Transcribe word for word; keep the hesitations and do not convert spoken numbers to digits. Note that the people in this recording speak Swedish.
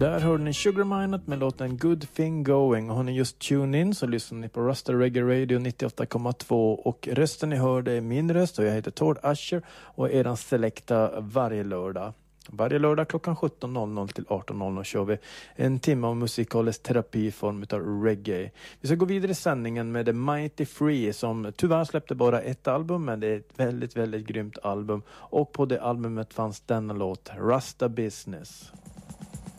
Där hörde ni Sugar Minott med låten Good Thing Going. Och har ni just tune in så lyssnar ni på Rasta Reggae Radio nittioåtta komma två. Och rösten ni hörde är min röst och jag heter Tord Asher och är den selekta varje lördag. Varje lördag klockan sjutton noll noll till arton noll noll kör vi en timme av musikalisk terapi i form av reggae. Vi ska gå vidare i sändningen med The Mighty Free som tyvärr släppte bara ett album, men det är ett väldigt, väldigt grymt album. Och på det albumet fanns denna låt, Rasta Business.